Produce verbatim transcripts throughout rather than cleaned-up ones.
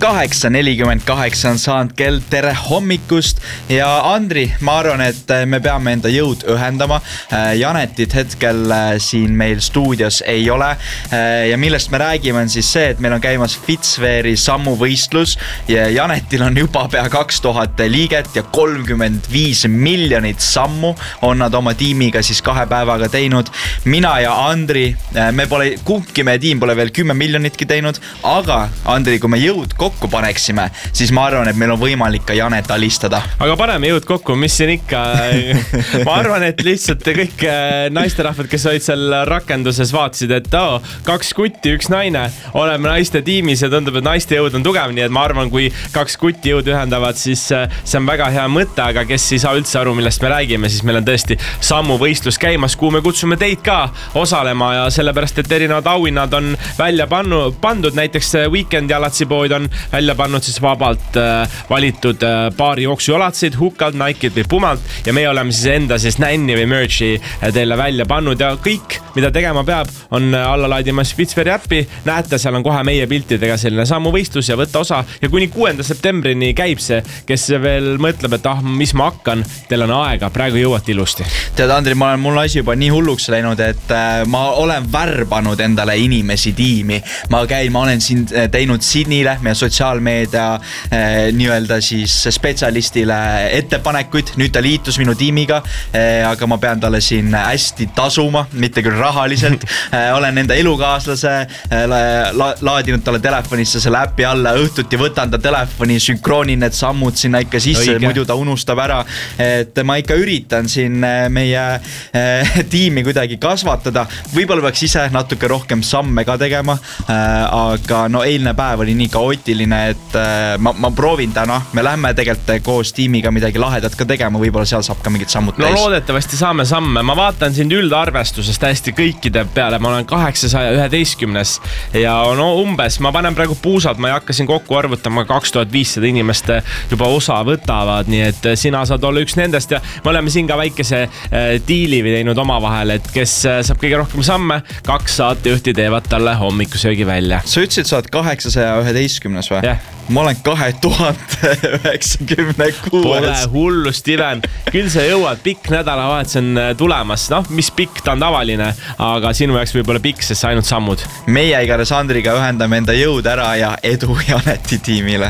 kaheksa nelikümmend kaheksa on saanud kell, tere hommikust ja Andri, ma arvan, et me peame enda jõud ühendama. Janetit hetkel siin meil stuudios ei ole ja millest me räägime on siis see, et meil on käimas Fitzweri sammuvõistlus ja Janetil on juba pea kaks tuhat liiget ja kolmkümmend viis miljonit sammu on nad oma tiimiga siis kahe päevaga teinud. Mina ja Andri, me pole, kumbki meie tiim pole veel kümme miljonitki teinud, aga Andri, kui me jõud kokku paneksime, siis ma arvan, et meil on võimalik ka Janet alistada. Aga paneme jõud kokku, mis siin ikka. Ma arvan, et lihtsalt kõik naisterahvad, kes olid seal rakenduses, vaatasid, et oh, kaks kutti, üks naine, oleme naiste tiimis ja tundub, et naiste jõud on tugev, nii et ma arvan, kui kaks kutti jõud ühendavad, siis see on väga hea mõte, aga kes ei saa üldse aru, millest me räägime, siis meil on tõesti sammuvõistlus käimas, kuhu me kutsume teid ka osalema ja sellepärast, et erinevad auhinnad on välja pannu, pandud, näiteks Weekend jalatsipood on välja pannud siis vabalt äh, valitud äh, paari jooksujalatsid, Hukalt, Nike'd või Pumalt ja meie oleme siis enda siis nänni või merch'i teile välja pannud ja kõik, mida tegema peab, on alla laadimas Fitzweri äppi, näete, seal on kohe meie piltidega selline sammuvõistlus ja võtta osa ja kuni kuuenda septembrini käib see, kes veel mõtleb, et ah, mis ma hakkan, teil on aega, praegu jõuate ilusti. Tead, Andri, ma olen mul asi juba nii hulluks läinud, et äh, ma olen värbanud endale inimesi tiimi, ma käin, ma olen siin teinud Sidnile, meie sotsiaalmeedia eh, nii-öelda siis spetsialistile ettepanekuid, nüüd ta liitus minu tiimiga, eh, aga ma pean talle siin hästi tasuma, mitte küll rahaliselt, eh, olen enda elukaaslase eh, la, laadinud talle telefonisse selle äppi alla, õhtuti võtan ta telefoni, sünkroonin need sammud sinna ikka sisse, Õige. Muidu ta unustab ära, et ma ikka üritan siin meie eh, tiimi kuidagi kasvatada, võib-olla peaks ise natuke rohkem samme ka tegema, eh, aga no eilne päev oli nii kaootiline, et ma, ma proovin täna, me lähme tegelikult koos tiimiga midagi lahedat ka tegema, võib-olla seal saab ka mingid sammud täis. No loodetavasti saame samme, ma vaatan sind üldarvestusest hästi kõikide peale, ma olen kaheksasaja üheteistkümnes ja no umbes, ma panen praegu puusad, ma ei hakka siin kokku arvutama, kaks tuhat viissada inimest juba osa võtavad, nii et sina saad olla üks nendest ja me oleme siin ka väikese diili teinud omavahel, et kes saab kõige rohkem samme, kaks saatejuhti teevad talle hommikusöögi välja. Sa ütlesid, sa oled kaheksasaja üheteistkümnes või? Yeah. Ma olen kahe tuhande üheksakümne kuues. Pole hullu, Steven. Küll sa jõuad, pikk nädalavahetus on tulemas. Noh, mis pikk ta on tavaline, aga sinu jaoks võib olla pikk, sest ainult sammud. Meie igale Sandriga ühendame enda jõud ära ja edu Janeti tiimile.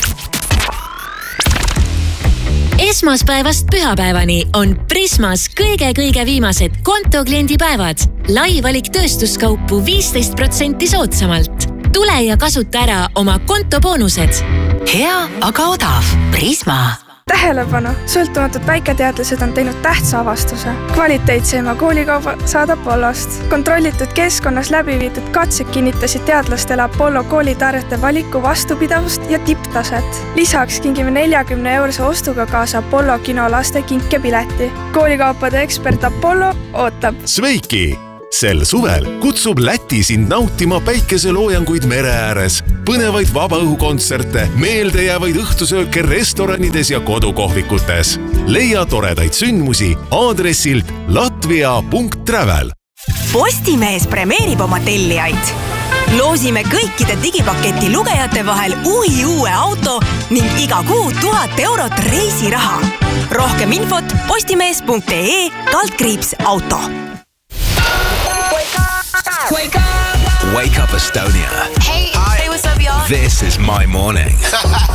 Esmaspäevast pühapäevani on Prismas kõige-kõige viimased kontokliendipäevad. Laivalik tööstuskaupu viisteist protsenti soodsamalt. Tule ja kasuta ära oma kontoboonused. Hea, aga odav. Prisma. Tähelepanu! Sõltumatud väiketeadlased on teinud tähtsa avastuse. Kvaliteetseima koolikauba saad Apollost. Kontrollitud keskkonnas läbi viidud katsed kinnitasid teadlastele Apollo koolitarjete valiku vastupidavust ja tipptaset. Lisaks kingime neljakümne eurose ostuga kaasa Apollo kino laste kinkepileti. Koolikaupade ekspert Apollo ootab. Sveiki! Sel suvel kutsub Läti sind nautima päikeseloojanguid mere ääres, põnevaid vabaõhukontserte, meeldejäävaid õhtusööke restoranides ja kodukohvikutes. Leia toredaid sündmusi aadressilt latvia punkt travel. Postimees premeerib oma tellijaid. Loosime kõikide digipaketi lugejate vahel uhi uue auto ning iga kuu tuhat eurot reisiraha. Rohkem infot postimees punkt ee kaldkriips auto. Wake up! Wake up, Estonia. Hey, Hi. Hey, what's up, y'all? This is my morning.